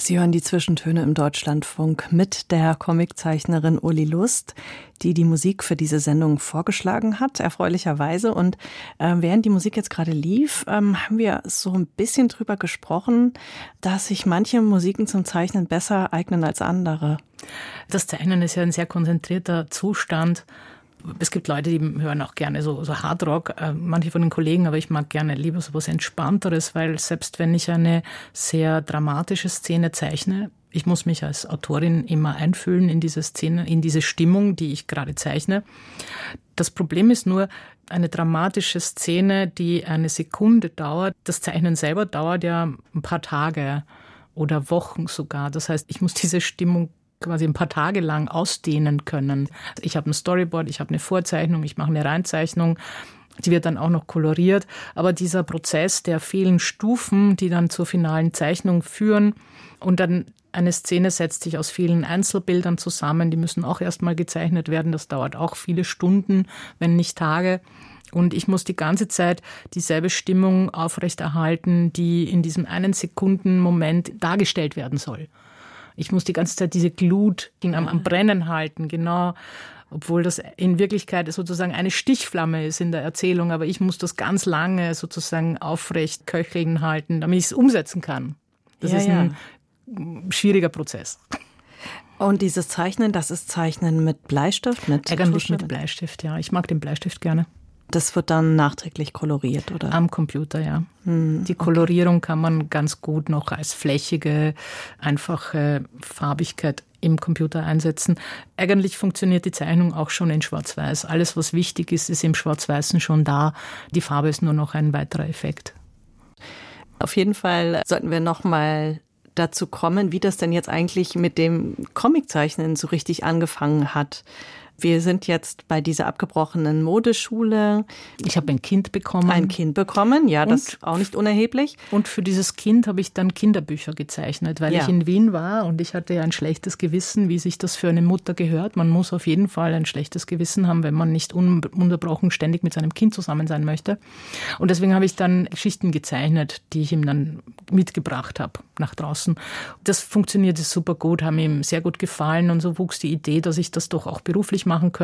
Sie hören die Zwischentöne im Deutschlandfunk mit der Comiczeichnerin Uli Lust, die die Musik für diese Sendung vorgeschlagen hat, erfreulicherweise. Und während die Musik jetzt gerade lief, haben wir so ein bisschen drüber gesprochen, dass sich manche Musiken zum Zeichnen besser eignen als andere. Das Zeichnen ist ja ein sehr konzentrierter Zustand. Es gibt Leute, die hören auch gerne so Hardrock, manche von den Kollegen, aber ich mag gerne lieber so was Entspannteres, weil selbst wenn ich eine sehr dramatische Szene zeichne, ich muss mich als Autorin immer einfühlen in diese Szene, in diese Stimmung, die ich gerade zeichne. Das Problem ist nur, eine dramatische Szene, die eine Sekunde dauert, das Zeichnen selber dauert ja ein paar Tage oder Wochen sogar. Das heißt, ich muss diese Stimmung quasi ein paar Tage lang ausdehnen können. Ich habe ein Storyboard, ich habe eine Vorzeichnung, ich mache eine Reinzeichnung, die wird dann auch noch koloriert. Aber dieser Prozess der vielen Stufen, die dann zur finalen Zeichnung führen und dann eine Szene setzt sich aus vielen Einzelbildern zusammen, die müssen auch erstmal gezeichnet werden. Das dauert auch viele Stunden, wenn nicht Tage. Und ich muss die ganze Zeit dieselbe Stimmung aufrechterhalten, die in diesem einen Sekundenmoment dargestellt werden soll. Ich muss die ganze Zeit diese Glut am Brennen halten, genau, obwohl das in Wirklichkeit sozusagen eine Stichflamme ist in der Erzählung, aber ich muss das ganz lange sozusagen aufrecht köcheln halten, damit ich es umsetzen kann. Das ist ein schwieriger Prozess. Und dieses Zeichnen, das ist Zeichnen mit Bleistift? Eigentlich mit Bleistift, ja. Ich mag den Bleistift gerne. Das wird dann nachträglich koloriert, oder? Am Computer, ja. Die Kolorierung kann man ganz gut noch als flächige, einfache Farbigkeit im Computer einsetzen. Eigentlich funktioniert die Zeichnung auch schon in Schwarz-Weiß. Alles, was wichtig ist, ist im Schwarz-Weißen schon da. Die Farbe ist nur noch ein weiterer Effekt. Auf jeden Fall sollten wir noch mal dazu kommen, wie das denn jetzt eigentlich mit dem Comiczeichnen so richtig angefangen hat. Wir sind jetzt bei dieser abgebrochenen Modeschule. Ich habe ein Kind bekommen. Ja, das ist auch nicht unerheblich. Und für dieses Kind habe ich dann Kinderbücher gezeichnet, weil ich in Wien war und ich hatte ja ein schlechtes Gewissen, wie sich das für eine Mutter gehört. Man muss auf jeden Fall ein schlechtes Gewissen haben, wenn man nicht ununterbrochen ständig mit seinem Kind zusammen sein möchte. Und deswegen habe ich dann Geschichten gezeichnet, die ich ihm dann mitgebracht habe nach draußen. Das funktionierte super gut, haben ihm sehr gut gefallen und so wuchs die Idee, dass ich das doch auch beruflich machen könnte.